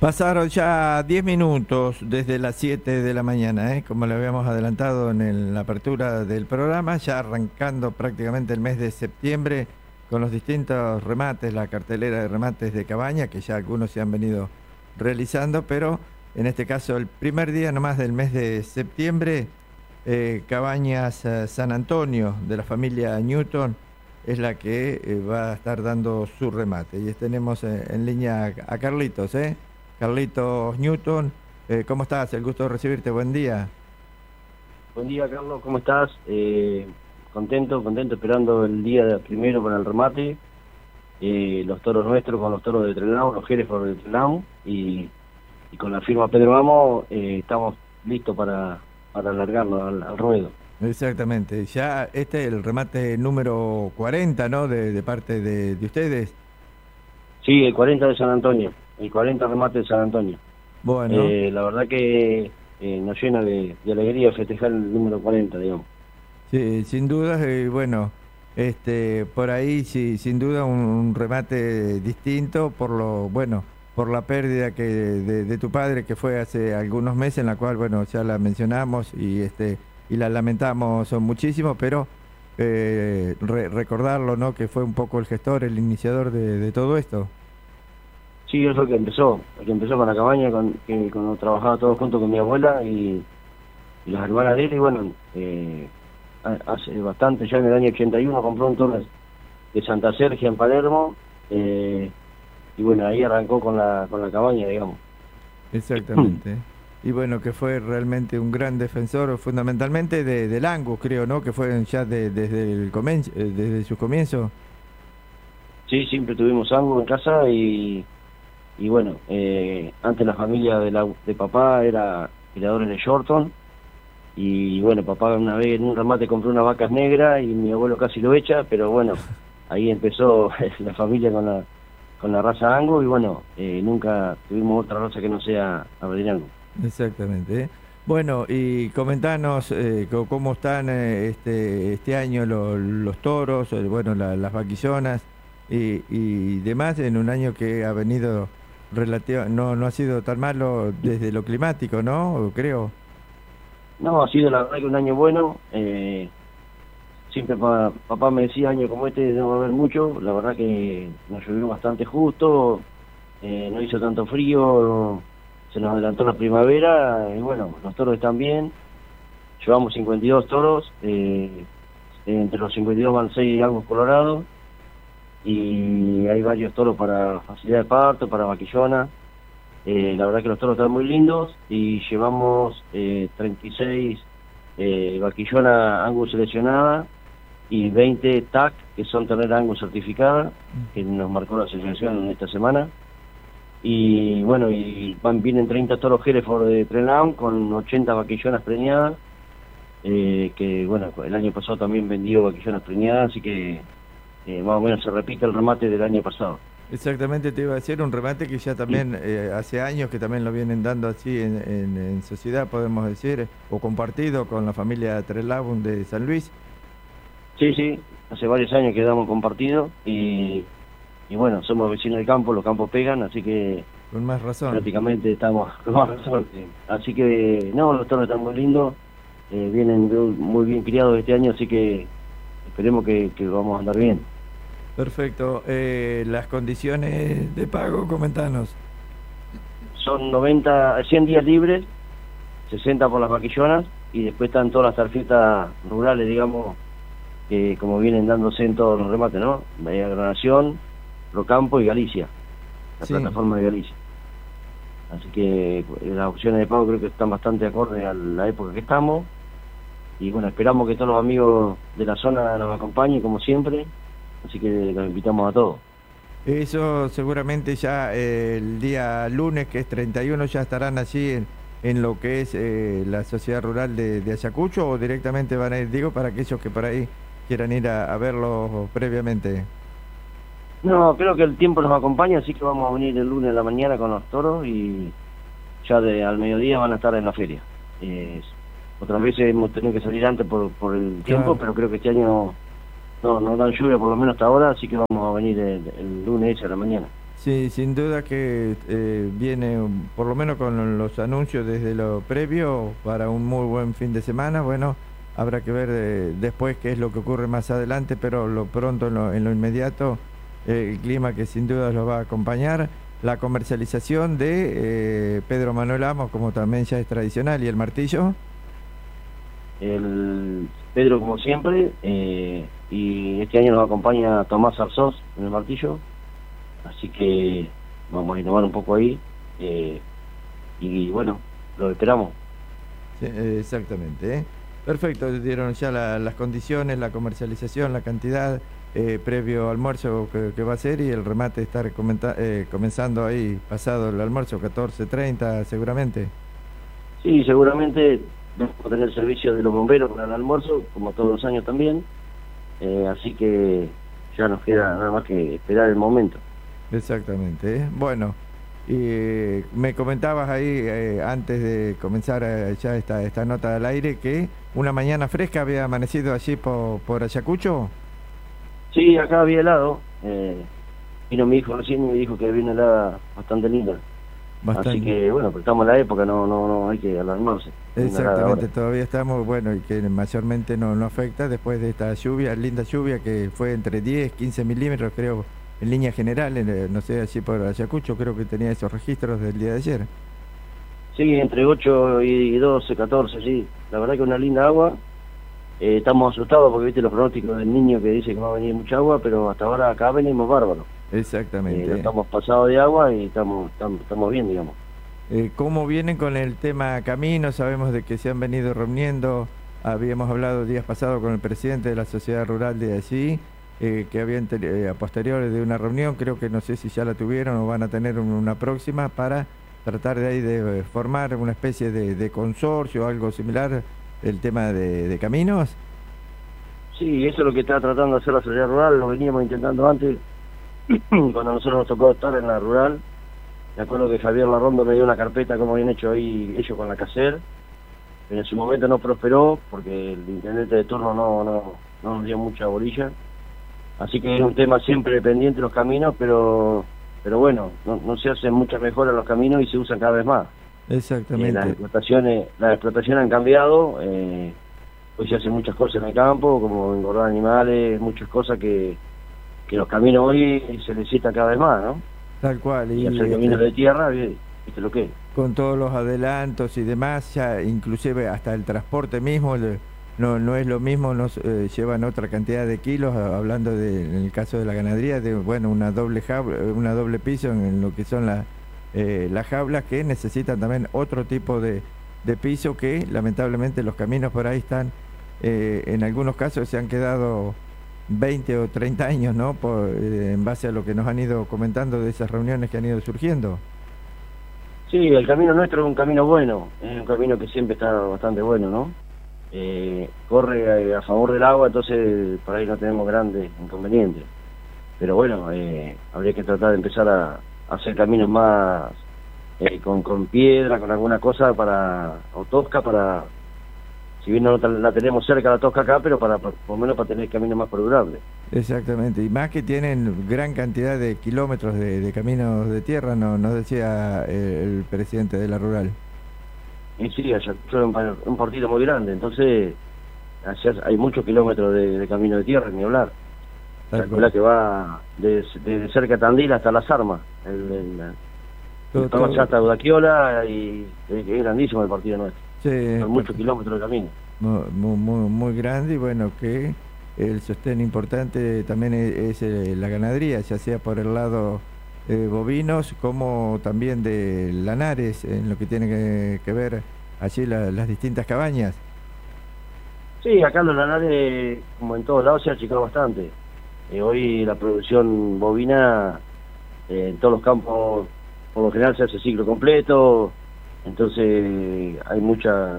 Pasaron ya 10 minutos desde las 7 de la mañana, como le habíamos adelantado en la apertura del programa, ya arrancando prácticamente el mes de septiembre con los distintos remates, la cartelera de remates de Cabaña, que ya algunos se han venido realizando, pero en este caso el primer día nomás del mes de septiembre, Cabañas San Antonio de la familia Newton es la que va a estar dando su remate. Y tenemos en línea a Carlitos, Carlitos Newton, ¿cómo estás? El gusto de recibirte, buen día. Buen día, Carlos, ¿cómo estás? Contento, esperando el día primero para el remate. Los toros nuestros con los toros de Trelew, los Hereford de Trelew, y con la firma Pedro Amo estamos listos para alargarnos al ruedo. Exactamente, ya este es el remate número 40, ¿no? De parte de ustedes. Sí, el 40 de San Antonio. El 40 remate de San Antonio. Bueno. La verdad que nos llena de alegría festejar el número 40, digamos. Sí, sin duda, bueno, por ahí sí, sin duda un remate distinto por la pérdida de tu padre que fue hace algunos meses, en la cual, bueno, ya la mencionamos y la lamentamos muchísimo, pero recordarlo, ¿no? Que fue un poco el gestor, el iniciador de todo esto. Sí, es lo que empezó con la cabaña, cuando trabajaba todos juntos con mi abuela y las hermanas de él, y bueno, hace bastante, ya en el año 81 compró un toro de Santa Sergia en Palermo, y bueno, ahí arrancó con la cabaña, digamos. Exactamente. Y bueno, que fue realmente un gran defensor, fundamentalmente del Angus, creo, ¿no? Que fue ya desde su comienzo. Sí, siempre tuvimos Angus en casa y bueno, antes la familia de papá era criadores de Shorton, y bueno, papá una vez en un remate compró unas vacas negras y mi abuelo casi lo echa, pero bueno, ahí empezó la familia con la raza Angus, y bueno, nunca tuvimos otra raza que no sea Aberdeen Angus. Exactamente. Bueno, y comentanos cómo están este año los toros, bueno, las vaquillonas y demás, en un año que ha venido no ha sido tan malo desde lo climático, ¿no? Creo. No, ha sido la verdad que un año bueno. Siempre papá me decía, año como este no va a haber mucho. La verdad que nos llovió bastante justo, no hizo tanto frío, se nos adelantó la primavera, y bueno, los toros están bien. Llevamos 52 toros, entre los 52 van 6 Angus colorados, y hay varios toros para facilidad de parto, para vaquillona. La verdad que los toros están muy lindos, y llevamos 36 vaquillona Angus seleccionada y 20 TAC, que son ternera Angus certificada, que nos marcó la selección esta semana. Y bueno, vienen 30 toros Hereford de Trelew con 80 vaquillonas preñadas, que bueno, el año pasado también vendió vaquillonas preñadas, así que más o menos se repite el remate del año pasado. Exactamente, te iba a decir un remate que ya también hace años que también lo vienen dando así en sociedad, podemos decir, o compartido con la familia Trelew de San Luis. Sí, hace varios años que damos compartido, y bueno, somos vecinos del campo, los campos pegan, así que con más razón prácticamente estamos con más razón. Así que no, los toros están muy lindos, vienen muy bien criados este año, así que esperemos que vamos a andar bien. Perfecto. Las condiciones de pago, comentanos. Son 100 días libres, 60 por las vaquillonas, y después están todas las tarjetas rurales, digamos, que como vienen dándose en todos los remates, ¿no? Nación, Procampo y Galicia, la plataforma de Galicia. Así que las opciones de pago creo que están bastante acordes a la época que estamos, y bueno, esperamos que todos los amigos de la zona nos acompañen como siempre, así que los invitamos a todos. Eso seguramente ya el día lunes, que es 31, ya estarán allí en lo que es la sociedad rural de Ayacucho, o directamente van a ir, digo, para aquellos que por ahí quieran ir a verlo previamente. No, creo que el tiempo nos acompaña, así que vamos a venir el lunes a la mañana con los toros, y ya al mediodía van a estar en la feria. Otras veces hemos tenido que salir antes por el tiempo, pero creo que este año no dan lluvia, por lo menos hasta ahora, así que vamos a venir el lunes a la mañana. Sí, sin duda que viene, por lo menos con los anuncios desde lo previo, para un muy buen fin de semana. Bueno, habrá que ver después qué es lo que ocurre más adelante, pero lo pronto, en lo inmediato, el clima que sin duda los va a acompañar. La comercialización de Pedro Manuel Amos, como también ya es tradicional, y el martillo. El Pedro, como siempre, y este año nos acompaña Tomás Arzós en el martillo, así que vamos a innovar un poco ahí, y bueno, lo esperamos. Sí, exactamente, ¿eh? Perfecto, dieron ya las condiciones, la comercialización, la cantidad, previo almuerzo que va a ser, y el remate estar comenzando ahí pasado el almuerzo, 14:30 seguramente. Sí, seguramente vamos a tener servicio de los bomberos para el almuerzo, como todos los años también, así que ya nos queda nada más que esperar el momento. Exactamente, ¿eh? Bueno, y me comentabas ahí, antes de comenzar ya esta nota al aire, que una mañana fresca había amanecido allí por Ayacucho. Sí, acá había helado, vino mi hijo recién y me dijo que había una helada bastante linda. Bastante. Así que bueno, pero estamos en la época, no hay que alarmarse. Exactamente, todavía estamos, bueno, y que mayormente no afecta después de esta lluvia, linda lluvia que fue entre 10, 15 milímetros, creo, en línea general, no sé, allí por Ayacucho, creo que tenía esos registros del día de ayer. Sí, entre 8 y 12, 14, sí. La verdad que una linda agua. Estamos asustados porque viste los pronósticos del niño que dice que va a venir mucha agua, pero hasta ahora acá venimos bárbaros. Exactamente. Estamos pasados de agua y estamos bien, digamos. ¿Cómo vienen con el tema camino? Sabemos de que se han venido reuniendo, habíamos hablado días pasados con el presidente de la sociedad rural de allí, que habían a posteriores de una reunión, creo que no sé si ya la tuvieron o van a tener una próxima, para tratar de ahí de formar una especie de consorcio o algo similar, el tema de caminos. Sí, eso es lo que está tratando de hacer la sociedad rural, lo veníamos intentando antes, cuando a nosotros nos tocó estar en la rural. Me acuerdo que Javier Larrondo me dio una carpeta como habían hecho ahí ellos con la CACER, pero en su momento no prosperó porque el intendente de turno no nos dio mucha bolilla, así que es un tema siempre pendiente los caminos, pero bueno, no se hacen muchas mejoras los caminos y se usan cada vez más. Exactamente. Las explotaciones han cambiado, hoy se hacen muchas cosas en el campo, como engordar animales, muchas cosas que los caminos hoy se necesitan cada vez más, ¿no? Tal cual. Y hacer caminos de tierra, ¿viste lo que es? Con todos los adelantos y demás, ya inclusive hasta el transporte mismo, no es lo mismo, llevan otra cantidad de kilos, hablando en el caso de la ganadería, de bueno, una doble piso en lo que son las jaulas, que necesitan también otro tipo de piso, que lamentablemente los caminos por ahí están, en algunos casos se han quedado 20 o 30 años, ¿no? En base a lo que nos han ido comentando de esas reuniones que han ido surgiendo. Sí, el camino nuestro es un camino bueno, es un camino que siempre está bastante bueno, ¿no? Corre a favor del agua, entonces por ahí no tenemos grandes inconvenientes. Pero bueno, habría que tratar de empezar a hacer caminos más con piedra, con alguna cosa o tosca, para, si bien no la tenemos cerca la tosca acá, pero por lo menos para tener caminos más perdurables. Exactamente, y más que tienen gran cantidad de kilómetros de caminos de tierra, nos decía el presidente de la rural. Y sí, Ayacucho es un partido muy grande, entonces hay muchos kilómetros de camino de tierra, ni hablar. Calcula que va desde cerca de Tandil hasta Las Armas, todo hasta Udaquiola, y es grandísimo el partido nuestro. Sí, son muchos kilómetros de camino. Muy grande, y bueno, que el sostén importante también es la ganadería, ya sea por el lado bovinos, como también de lanares, en lo que tiene que ver allí las distintas cabañas. Sí, acá los lanares, como en todos lados, se ha achicado bastante. Hoy la producción bovina en todos los campos, por lo general, se hace ciclo completo, entonces hay mucha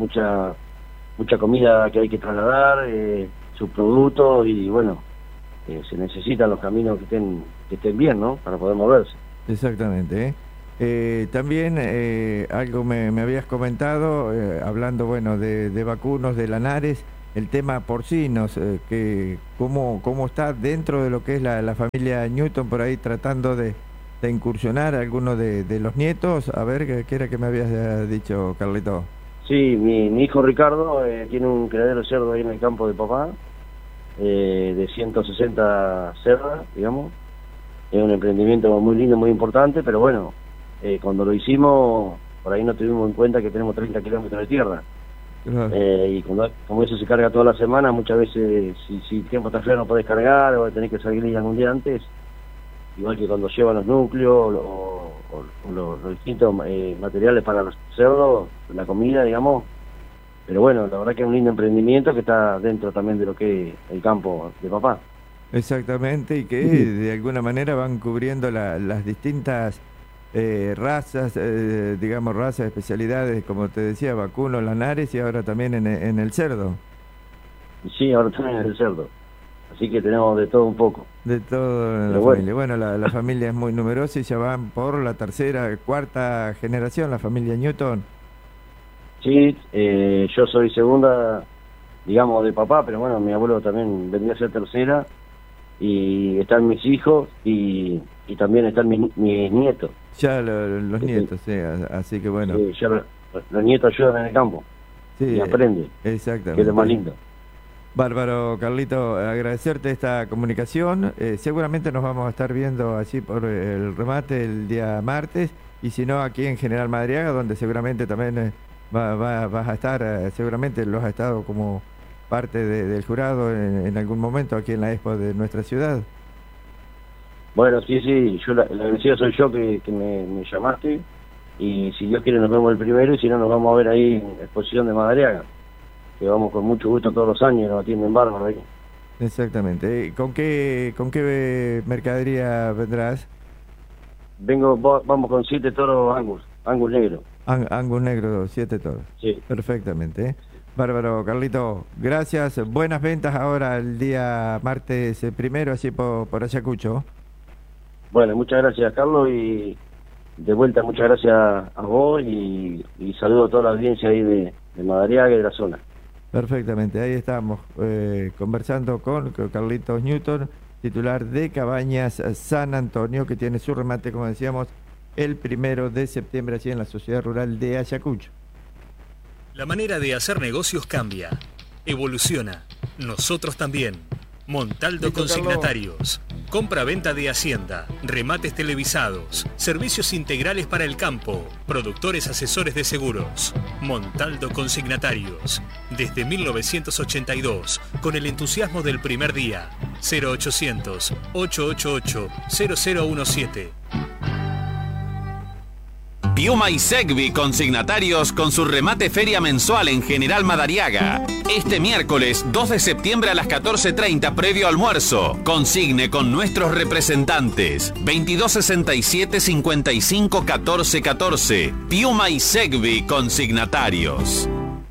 comida que hay que trasladar, subproductos, y bueno, se necesitan los caminos que estén bien, ¿no? Para poder moverse. Exactamente. También algo me habías comentado, hablando, bueno, de vacunos, de lanares, el tema porcinos, que cómo está dentro de lo que es la familia Newton, por ahí tratando de incursionar a alguno de los nietos. A ver, ¿qué era que me habías dicho, Carlito? Sí, mi hijo Ricardo tiene un criadero de cerdo ahí en el campo de papá, de 160 cerdas, digamos. Es un emprendimiento muy lindo, muy importante, pero bueno, cuando lo hicimos, por ahí no tuvimos en cuenta que tenemos 30 kilómetros de tierra. Y como eso se carga toda la semana, muchas veces, si el tiempo está feo no podés cargar, o tenés que salir algún día antes, igual que cuando llevan los núcleos o los distintos materiales para los cerdos, la comida, digamos. Pero bueno, la verdad que es un lindo emprendimiento que está dentro también de lo que es el campo de papá. Exactamente, y que de alguna manera van cubriendo las distintas razas, digamos razas, especialidades, como te decía, vacuno, lanares y ahora también en el cerdo. Sí, ahora también en el cerdo. Así que tenemos de todo un poco. De todo en la familia. Bueno, la familia es muy numerosa y ya van por la tercera, cuarta generación, la familia Newton. Sí, yo soy segunda, digamos, de papá, pero bueno, mi abuelo también vendría a ser tercera, y están mis hijos y también están mis nietos. Ya los nietos, sí, así que bueno. Sí, ya los nietos ayudan en el campo, sí, y aprenden. Exactamente. Que es lo más lindo. Bárbaro, Carlito, agradecerte esta comunicación. Seguramente nos vamos a estar viendo allí por el remate el día martes, y si no aquí en General Madariaga, donde seguramente también vas a estar, seguramente lo has estado como parte del jurado en algún momento aquí en la Expo de nuestra ciudad. Bueno, sí, yo la agradecida soy yo que me llamaste, y si Dios quiere nos vemos el primero, y si no nos vamos a ver ahí en la exposición de Madariaga, que vamos con mucho gusto todos los años, nos atienden bárbaro ahí. Exactamente. ¿Con qué mercadería vendrás? Vamos con 7 toros Angus negro. Angus negro, 7 toros. Sí. Perfectamente. Bárbaro, Carlito, gracias. Buenas ventas ahora el día martes primero, así por Ayacucho. Bueno, muchas gracias, Carlos, y de vuelta muchas gracias a vos, y saludo a toda la audiencia ahí de Madariaga y de la zona. Perfectamente, ahí estamos conversando con Carlitos Newton, titular de Cabañas San Antonio, que tiene su remate, como decíamos, el 1 de septiembre allí en la Sociedad Rural de Ayacucho. La manera de hacer negocios cambia, evoluciona. Nosotros también. Montaldo Consignatarios. Compra-venta de hacienda, remates televisados, servicios integrales para el campo, productores asesores de seguros. Montaldo Consignatarios. Desde 1982, con el entusiasmo del primer día. 0800-888-0017. Piuma y Segvi Consignatarios con su remate feria mensual en General Madariaga. Este miércoles 2 de septiembre a las 14:30 previo almuerzo. Consigne con nuestros representantes. 2267-551414. Piuma y Segvi Consignatarios.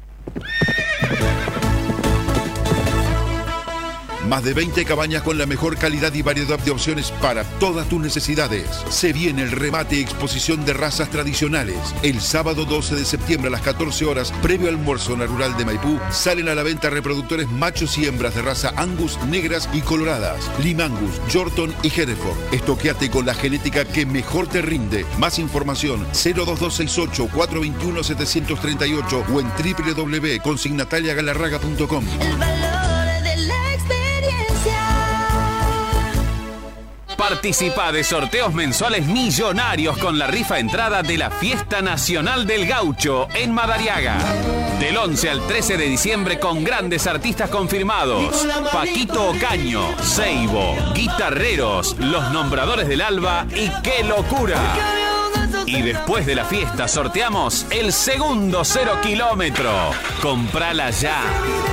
Más de 20 cabañas con la mejor calidad y variedad de opciones para todas tus necesidades. Se viene el remate y exposición de razas tradicionales. El sábado 12 de septiembre a las 14 horas, previo almuerzo en la Rural de Maipú, salen a la venta reproductores machos y hembras de raza Angus, negras y coloradas, Lima Angus, Yorkton y Hereford. Estoqueate con la genética que mejor te rinde. Más información 02268-421-738 o en www.consignataliagalarraga.com. Participa de sorteos mensuales millonarios con la rifa entrada de la Fiesta Nacional del Gaucho en Madariaga. Del 11 al 13 de diciembre con grandes artistas confirmados. Paquito Ocaño, Seibo, Guitarreros, Los Nombradores del Alba y ¡Qué Locura! Y después de la fiesta sorteamos el segundo 0 kilómetro. Comprala ya.